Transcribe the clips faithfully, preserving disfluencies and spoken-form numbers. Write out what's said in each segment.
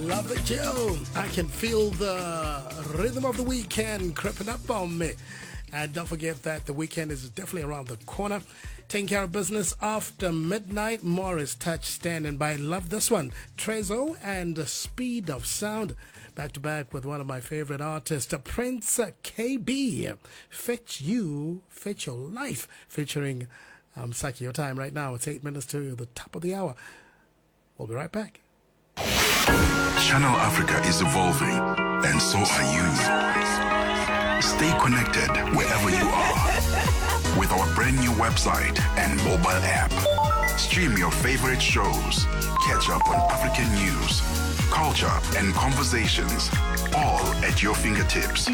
love it, Joe. I can feel the rhythm of the weekend creeping up on me. And don't forget that the weekend is definitely around the corner. Taking care of business after midnight. Morris Touch standing by. Love this one. Trezo and the Speed of Sound. Back to back with one of my favorite artists, Prince K B. Fetch You, Fetch Your Life. Featuring um, Saki. Your time right now. It's eight minutes to the top of the hour. We'll be right back. Channel Africa is evolving, and so are you. Stay connected wherever you are with our brand new website and mobile app. Stream your favorite shows, catch up on African news, culture, and conversations, all at your fingertips.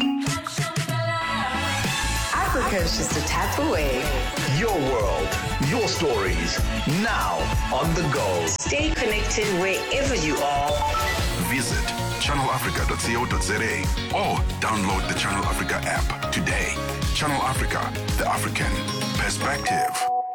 Africa is just a tap away. Your world, your stories, now on the go. Stay connected wherever you are. Visit channel africa dot co dot za or download the Channel Africa app today. Channel Africa, the African perspective.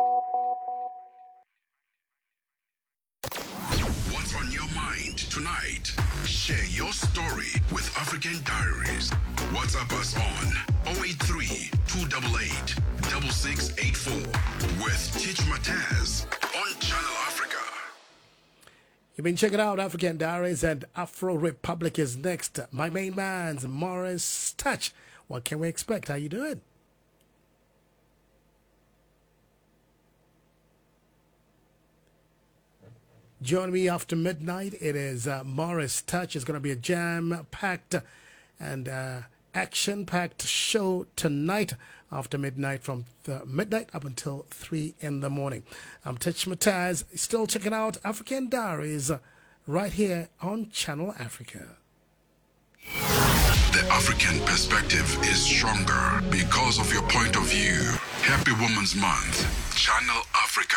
What's on your mind tonight? Share your story with African Diaries. WhatsApp us on oh eight three, two eight eight, six six eight four with Teach Mataz on Channel Africa. You've been checking out African Diaries, and Afro Republic is next. My main man's Morris Touch. What can we expect? How you doing? Join me after midnight. It is uh, Morris Touch. It's going to be a jam-packed and uh, action-packed show tonight after midnight, from the midnight up until three in the morning. I'm Teach Mataz, still checking out African Diaries uh, right here on Channel Africa. The African perspective is stronger because of your point of view. Happy Women's Month, Channel Africa.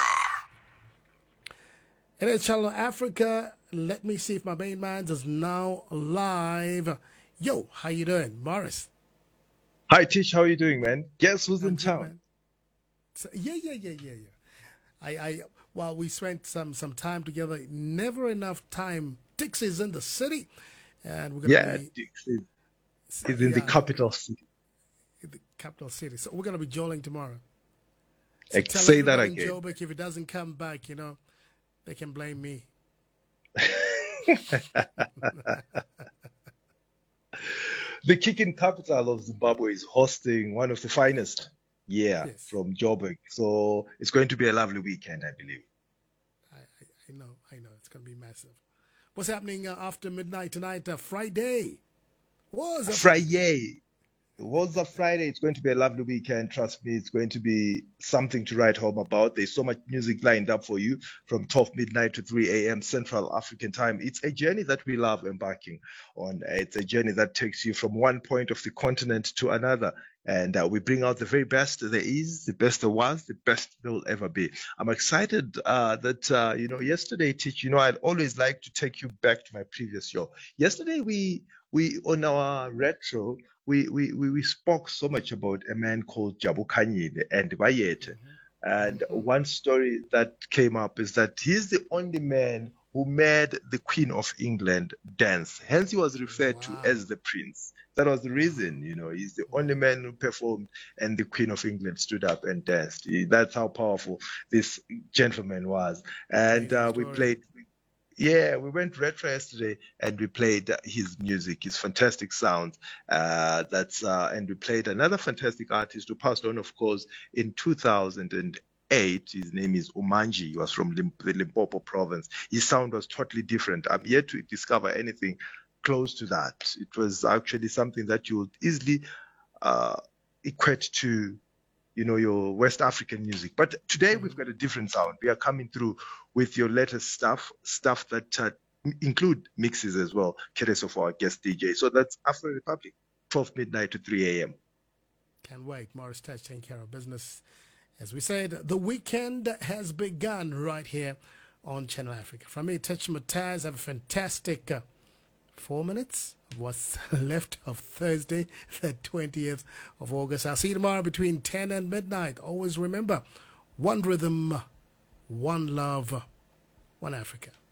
It is Channel Africa. Let me see if my main man is now live. Yo, how you doing, Morris? Hi, Tish. How are you doing, man? Guess who's in town? So, yeah, yeah, yeah, yeah, yeah. I, I, well, we spent some some time together. Never enough time. Dixie's in the city, and we're gonna Yeah, be, Dixie is in yeah, the capital city. in the capital city. So we're gonna be jolling tomorrow. I tell say that everybody in again. Joburg, if it doesn't come back, you know, they can blame me. The kicking capital of Zimbabwe is hosting one of the finest, yeah, Yes. from Joburg. So it's going to be a lovely weekend, I believe. I, I, I know, I know, it's gonna be massive. What's happening uh, after midnight tonight? Uh, Friday. What's up? Friday. What's a Friday? It's going to be a lovely weekend. Trust me, it's going to be something to write home about. There's so much music lined up for you from twelve midnight to three a.m. Central African time. It's a journey that we love embarking on. It's a journey that takes you from one point of the continent to another. And uh, we bring out the very best there is, the best there was, the best there will ever be. I'm excited uh, that, uh, you know, yesterday, Teach, you know, I'd always like to take you back to my previous show. Yesterday, we, we on our retro, we, we, we, we spoke so much about a man called Jabu Kanyile and Bayete. And one story that came up is that he's the only man who made the Queen of England dance. Hence, he was referred Wow. to as the Prince. That was the reason, you know, he's the only man who performed and the Queen of England stood up and danced. He- That's how powerful this gentleman was. And uh, we Story. played, yeah, we went retro yesterday and we played uh, his music, his fantastic sound. Uh, that's uh, and we played another fantastic artist who passed on, of course, in two thousand eight. His name is Umanji. He was from Lim- the Limpopo province. His sound was totally different. I'm yet to discover anything close to that. It was actually something that you would easily uh, equate to, you know, your West African music. But today we've got a different sound. We are coming through with your latest stuff, stuff that uh, include mixes as well, courtesy of our guest D J. So that's Afro Republic, twelve midnight to three a.m. Can't wait. Morris Touch taking care of business. As we said, the weekend has begun right here on Channel Africa. From me, Touch Mataz, have a fantastic uh, four minutes of what's left of Thursday, the twentieth of August. I'll see you tomorrow between ten and midnight. Always remember, one rhythm, one love, one Africa.